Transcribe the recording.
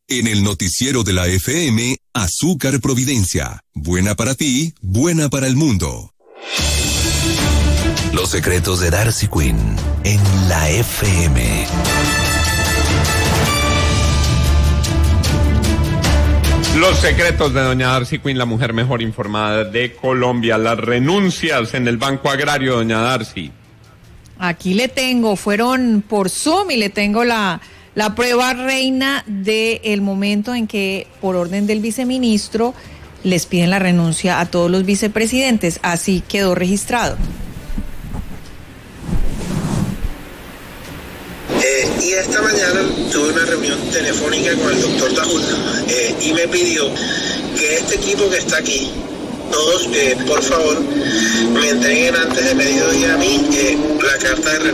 En el noticiero de la FM, Azúcar Providencia. Buena para ti, buena para el mundo. Los secretos de Darcy Quinn en la FM. Los secretos de doña Darcy Quinn, la mujer mejor informada de Colombia. Las renuncias en el Banco Agrario, doña Darcy. Aquí le tengo, fueron por Zoom y le tengo la prueba reina del momento en que, por orden del viceministro, les piden la renuncia a todos los vicepresidentes. Así quedó registrado. Y esta mañana tuve una reunión telefónica con el doctor Tajul y me pidió que este equipo que está aquí, todos, por favor, me entreguen antes de mediodía a mí la carta de renuncia.